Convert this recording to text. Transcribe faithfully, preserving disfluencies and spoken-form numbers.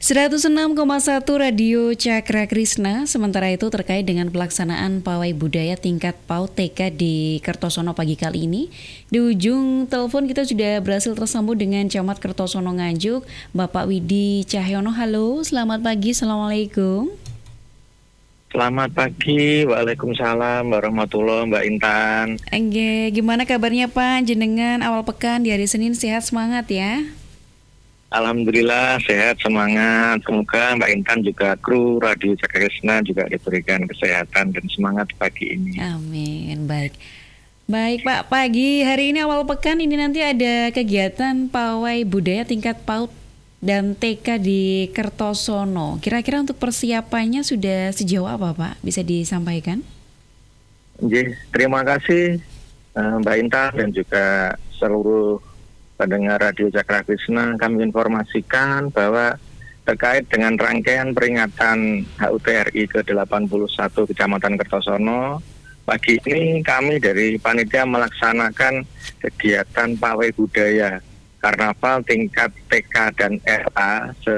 seratus enam koma satu Radio Cakra Krisna. Sementara itu terkait dengan pelaksanaan pawai budaya tingkat PAUD T K di Kertosono pagi kali ini, di ujung telepon kita sudah berhasil tersambung dengan Camat Kertosono Nganjuk, Bapak Widi Cahyono. Halo, selamat pagi, Assalamualaikum. Selamat pagi, Waalaikumsalam warahmatullahi Mbak Intan. Engge, gimana kabarnya Pak? Jenengan awal pekan di hari Senin sehat, semangat ya? Alhamdulillah sehat, semangat. Semoga Mbak Intan juga kru Radio Cakra Krisna juga diberikan kesehatan dan semangat pagi ini. Amin. Baik. Baik Pak, pagi hari ini awal pekan ini nanti ada kegiatan pawai budaya tingkat PAUD dan T K di Kertosono. Kira-kira untuk persiapannya sudah sejauh apa Pak? Bisa disampaikan? Oke, terima kasih Mbak Intan dan juga seluruh pendengar Radio Cakra Krisna. Kami informasikan bahwa terkait dengan rangkaian peringatan H U T R I ke delapan puluh satu Kecamatan Kertosono, pagi ini kami dari panitia melaksanakan kegiatan pawai budaya Karnaval tingkat T K dan R A